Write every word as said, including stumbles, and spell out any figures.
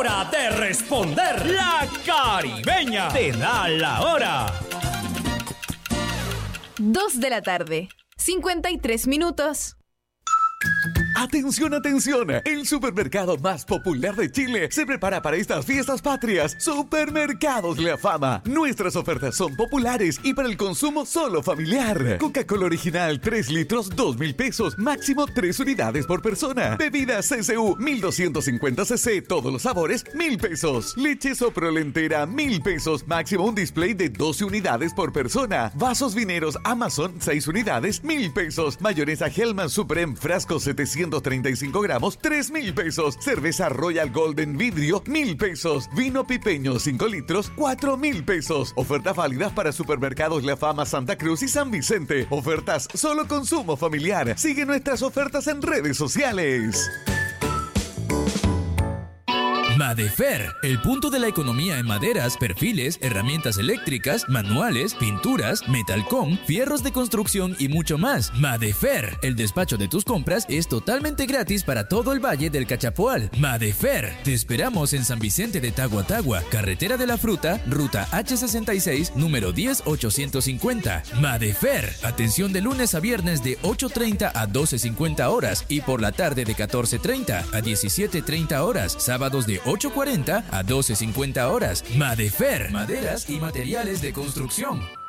Hora de responder. La Caribeña te da la hora. Dos de la tarde, cincuenta y tres minutos. Atención, atención, el supermercado más popular de Chile se prepara para estas fiestas patrias. Supermercados La Fama. Nuestras ofertas son populares y para el consumo solo familiar. Coca-Cola original tres litros, dos mil pesos, máximo tres unidades por persona. Bebidas C C U mil doscientos cincuenta cc, todos los sabores, mil pesos. Leche Soprolentera, mil pesos, máximo un display de doce unidades por persona. Vasos vineros Amazon, seis unidades, mil pesos. Mayonesa Hellman Supreme frasco setecientos treinta y cinco gramos, tres mil pesos. Cerveza Royal Golden vidrio, mil pesos. Vino pipeño cinco litros, cuatro mil pesos. Ofertas válidas para supermercados La Fama, Santa Cruz y San Vicente. Ofertas solo consumo familiar. Sigue nuestras ofertas en redes sociales. Madefer, el punto de la economía en maderas, perfiles, herramientas eléctricas, manuales, pinturas, metalcom, fierros de construcción y mucho más. Madefer, el despacho de tus compras es totalmente gratis para todo el Valle del Cachapoal. Madefer, te esperamos en San Vicente de Taguatagua, Carretera de la Fruta, Ruta H sesenta y seis, número diez ochocientos cincuenta. Madefer, atención de lunes a viernes de ocho treinta a doce cincuenta horas y por la tarde de catorce treinta a diecisiete treinta horas, sábados de ocho cuarenta a doce cincuenta horas. Madefer, maderas y materiales de construcción.